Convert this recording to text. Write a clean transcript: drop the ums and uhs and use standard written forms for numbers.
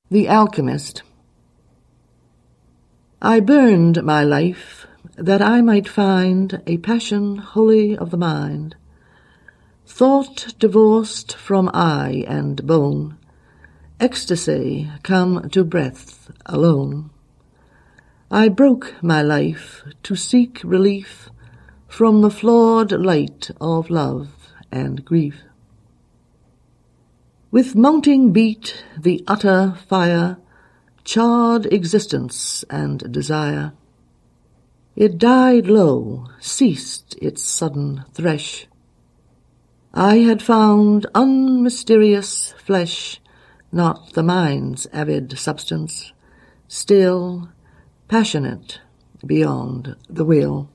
The Alchemist. I burned my life that I might find a passion wholly of the mind, thought divorced from eye and bone, ecstasy come to breath alone. I broke my life to seek relief from the flawed light of love and grief. With mounting beat the utter fire charred existence and desire. It died low, ceased its sudden thresh. I had found unmysterious flesh, not the mind's avid substance, still, passionate beyond the will.